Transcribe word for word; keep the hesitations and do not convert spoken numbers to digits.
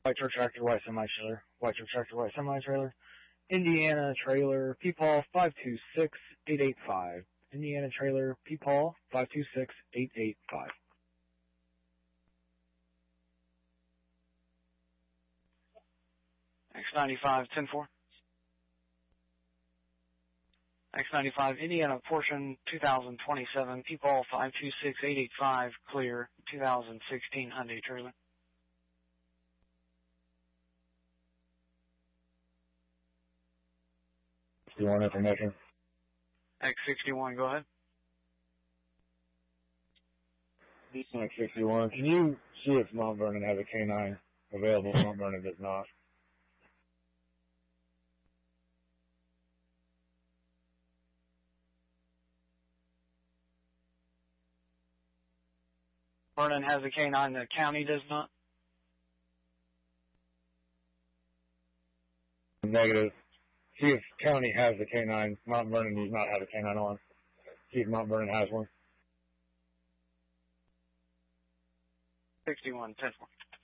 White truck tractor, white semi-trailer. White truck tractor, white semi-trailer. Indiana trailer, P-Paul five two six eight eight five. Indiana trailer, P-Paul five two six eight eight five. X ninety-five, ten four. X ninety-five, Indiana portion, two thousand twenty-seven, P-Paul five two six eight eight five, clear, two thousand sixteen Hyundai trailer. sixty-one information. X sixty-one, go ahead. X sixty-one, can you see if Mount Vernon has a K nine available? Mount Vernon does not. Vernon has a K nine, the county does not? Negative. See if county has the K nine. Mount Vernon does not have a K nine on. See if Mount Vernon has one. sixty-one, ten four.